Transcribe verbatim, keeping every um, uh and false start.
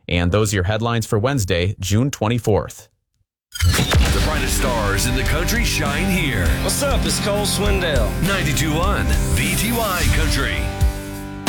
And those are your headlines for Wednesday, June twenty-fourth. The brightest stars in the country shine here. What's up? It's Cole Swindell. ninety-two point one V T Y Country.